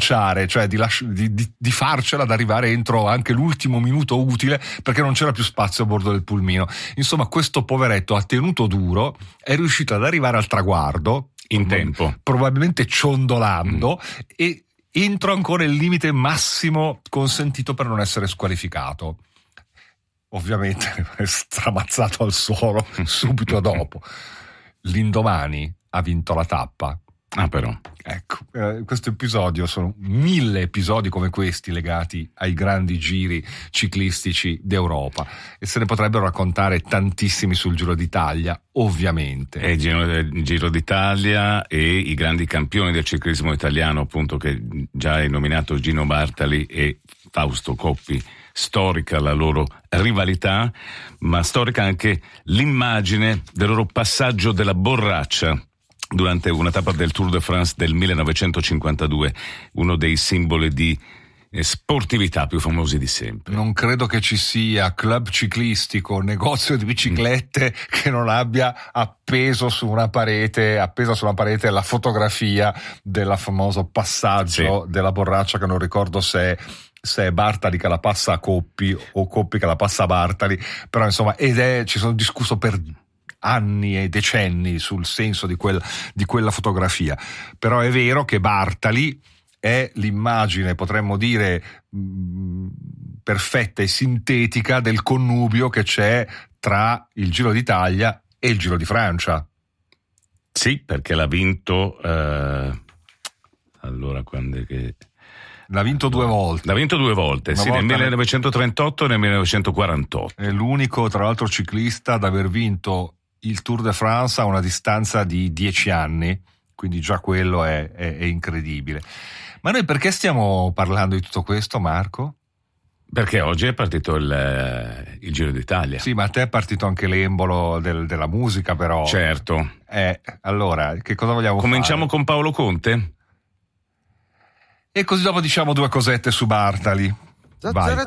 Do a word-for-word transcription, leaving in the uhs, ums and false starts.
sganciare, cioè di, lasci- di, di, di farcela ad arrivare entro anche l'ultimo minuto utile, perché non c'era più spazio a bordo del pulmino. Insomma, questo poveretto ha tenuto duro, è riuscito ad arrivare al traguardo in tempo, probabilmente ciondolando, mm. e entro ancora il limite massimo consentito per non essere squalificato. Ovviamente è stramazzato al suolo subito dopo. L'indomani ha vinto la tappa. Ah, però. Ecco, eh, questo episodio, sono mille episodi come questi legati ai grandi giri ciclistici d'Europa, e se ne potrebbero raccontare tantissimi sul Giro d'Italia, ovviamente. E il Giro, il Giro d'Italia e i grandi campioni del ciclismo italiano, appunto, che già hai nominato, Gino Bartali e Fausto Coppi. Storica la loro rivalità, ma storica anche l'immagine del loro passaggio della borraccia durante una tappa del Tour de France del millenovecentocinquantadue, uno dei simboli di sportività più famosi di sempre. Non credo che ci sia club ciclistico, negozio di biciclette mm. che non abbia appeso su una parete, appesa su una parete la fotografia del famoso passaggio sì. della borraccia, che non ricordo se è se è Bartali che la passa a Coppi o Coppi che la passa a Bartali, però insomma, ed è, ci sono discusso per anni e decenni sul senso di, quel, di quella fotografia. Però è vero che Bartali è l'immagine, potremmo dire, mh, perfetta e sintetica del connubio che c'è tra il Giro d'Italia e il Giro di Francia. Sì, perché l'ha vinto eh, allora quando è che L'ha vinto due volte. L'ha vinto due volte, Una sì, volta nel millenovecentotrentotto e nel millenovecentoquarantotto. È l'unico, tra l'altro, ciclista ad aver vinto il Tour de France a una distanza di dieci anni, quindi già quello è, è, è incredibile. Ma noi perché stiamo parlando di tutto questo, Marco? Perché oggi è partito il, il Giro d'Italia. Sì, ma a te è partito anche l'embolo del, della musica, però. Certo. Eh, allora, che cosa vogliamo Cominciamo fare? con Paolo Conte? E così dopo diciamo due cosette su Bartali. Vai.